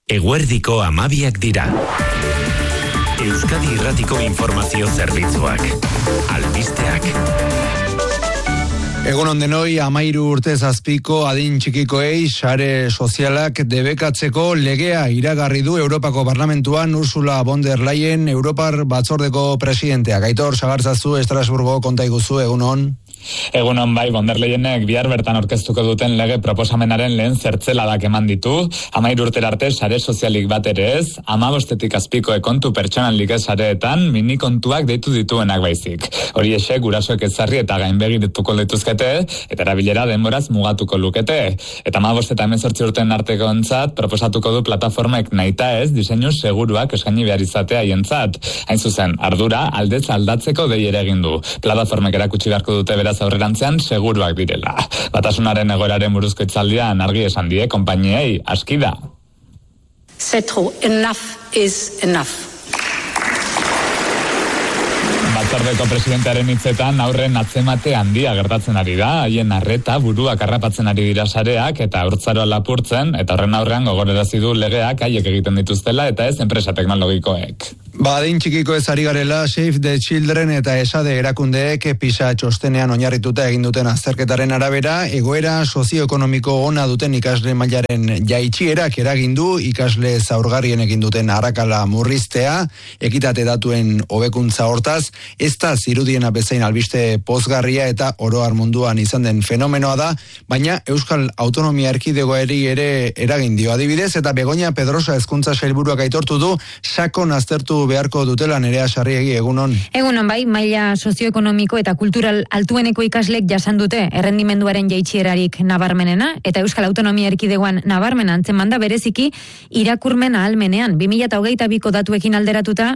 Eguerdiko 12 dira. Euskadi Irratiko Informazio Zerbitzuak. Albisteak. Egun on denoi, 13 urtez azpiko adin txikikoei sare sozialak debekatzeko legea iragarri du Europako Parlamentuan Ursula von der Leyen Europar Batzordeko presidenteak. Aitor Sagartzazu, Estrasburgo, konta iguzu, egun on. Egun on bai, von der Leyenek bihar bertan aurkeztuko duten lege proposamenaren lehen zertzeladak eman ditu. 13 urtera arte sare sozialik bat ere ez, 15 azpiko kontu pertsonalik ez sareetan mini kontuak deitu dituenak baizik. Horiexek gurasoek ezarri eta gainbegiratuko dituzkete eta erabilera denboraz mugatuko lukete. Eta 15 eta 18 urten artekoentzat proposatuko du plataformek nahita ez diseinu seguruak eskaini behar izatea haientzat. Hain zuzen, ardura aldez aldatzeko dei ere egin du. Plataformek erakutsi beharko dute beraz aurrerantzean seguruak direla. Batasunaren egoeraren buruzko hitzaldian argi esan die konpainiei aski da. Zetro, enough is enough. Batzordeko presidentearen hitzetan aurren atzemate handia gertatzen ari da, haien arreta buruak harrapatzen ari dira sareak eta haurtzaroa lapurtzen, eta horren aurrean gogorarazi du legeak haiek egiten dituztela eta ez enpresa teknologikoek. Adin txikiko ez ari garela, Save the Children eta ESADE erakundeek PISA txostenean oinarrituta egin duten azterketaren arabera, egoera sozioekonomiko ona duten ikasle mailaren jaitsierak eragin du ikasle zaurgarrien egin duten arrakala murriztea, ekitate datuen hobekuntza hortaz, ez da zirudiena bezain albiste pozgarria eta oro har munduan izan den fenomenoa da, baina Euskal Autonomia Erkidegoari ere eragin dio adibidez, eta Begoña Pedrosa hezkuntza sailburuak aitortu du sakon aztertu beharko dutela. Nerea Sarriegi, egunon. Egunon bai, maila sozioekonomiko eta kultural altueneko ikaslek jasan dute errendimenduaren jaitsierarik nabarmenena, eta Euskal Autonomia Erkidegoan nabarmena antzeman da bereziki irakurmen ahalmenean. 2022ko datuekin alderatuta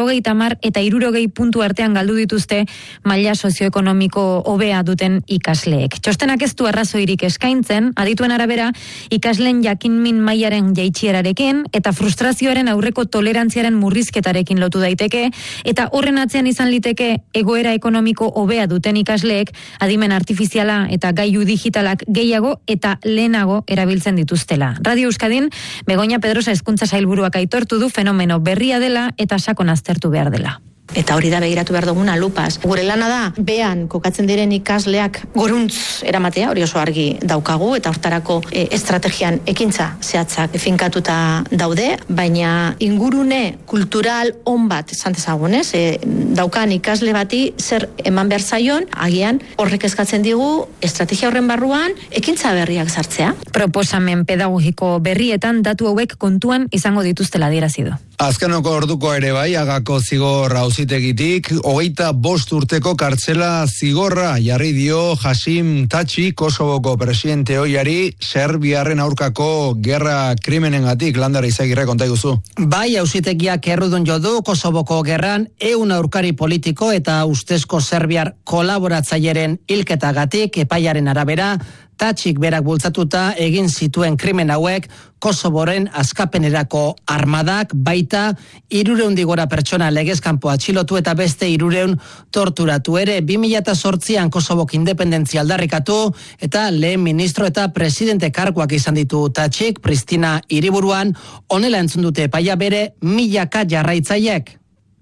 50 eta 60 puntu artean galdu dituzte maila sozioekonomiko hobea duten ikasleek. Txostenak ez du arrazoirik eskaintzen, adituen arabera ikasleen jakinmin mailaren jaitsierarekin eta frustrazioaren aurreko tolerantziaren murrizketarekin lotu daiteke, eta horren atzean izan liteke egoera ekonomiko hobea duten ikasleek adimen artifiziala eta gailu digitalak gehiago eta lehenago erabiltzen dituztela. Radio Euskadin, Begoña Pedrosa hezkuntza sailburuak aitortu du fenomeno berria dela eta sakon aztertu behar dela. Eta hori da begiratu behar duguna lupaz. Gure lana da, behan kokatzen diren ikasleak goruntz eramatea, hori oso argi daukagu, eta hortarako estrategian ekintza zehatzak finkatuta daude, baina ingurune kultural on bat, esan dezagunez, daukan ikasle bati zer eman behar zaion, agian horrek eskatzen digu estrategia horren barruan ekintza berriak sartzea. Proposamen pedagogiko berrietan datu hauek kontuan izango dituztela adierazi du. Azkenoko orduko ere bai, Agako zigor auzitegitik, 25 urteko kartzela zigorra jarri dio Hasim Tachi, Kosovoko presidente ohiari, Serbiarren aurkako gerra krimenengatik. Landara Izagirre, konta iguzu. Bai, auzitegiak errudun jo du Kosovoko gerran 100 aurkari politiko eta ustezko serbiar kolaboratzaileren hilketagatik. Epaiaren arabera, Tatxik berak bultzatuta egin zituen krimen hauek Kosovoren askapenerako armadak, baita 300 gora pertsona legezkanpo atxilotu eta beste 300 torturatu ere. 2008an Kosovok independentzia aldarrikatu eta lehen ministro eta presidente karguak izan ditu Tatxik, Pristina hiriburuan, honela entzun dute epaia bere 1000 jarraitzaileek.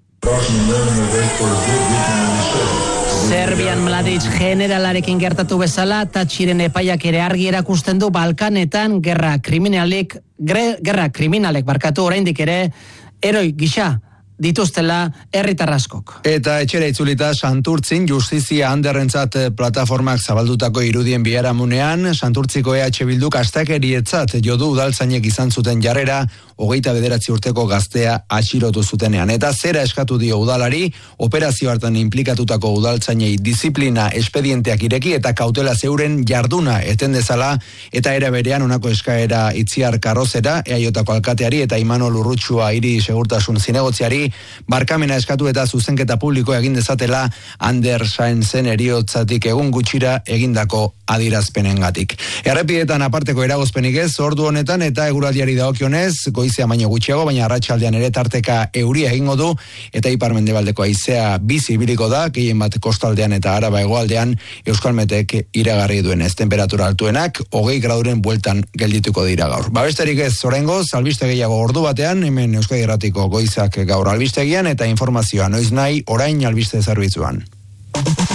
Serbian Mladic generalarekin gertatu bezala, Tatxiren epaiak ere argi erakusten du Balkanetan gerra kriminalek oraindik ere heroi gisa dituztela herritar askok. Eta etxera itzulita Santurtzin justizia handerrentzat plataformak zabaldutako irudien biharamunean, Santurtziko EH Bilduk astakerietzat jodu udaltzainek izan zuten jarrera 29 urteko gaztea atxilotu zutenean. Eta zera eskatu dio udalari, operazio hartan inplikatutako udaltzainei disiplina espedienteak ireki eta kautela zeuren jarduna eten dezala, eta era berean honako eskaera Itziar Karrozera, EAJko alkateari eta Imanol Urrutxua hiri segurtasun zinegotziari barkamena eskatu eta zuzenketa publiko egin dezatela Ander Saenzen eriotzatik egun gutxira egindako adierazpenengatik. Errepidetan aparteko eragozpenik ez, ordu honetan eta eguraldiari dagokionez, goizea baino gutxiago, baina arratsaldean ere tarteka euria egingo du eta ipar-mendebaldeko haizea bizi ibiliko da, gehien bat kostaldean eta Araba hegoaldean Euskalmetek iragarri duenez. Temperatura altuenak 20 graduren bueltan geldituko dira gaur. Besterik ez, oraingoz albiste gehiago ordu batean, hemen Euskadi Irratiko goizak gaur albistegian eta informazioa noiz nahi orain albiste zerbitzuan.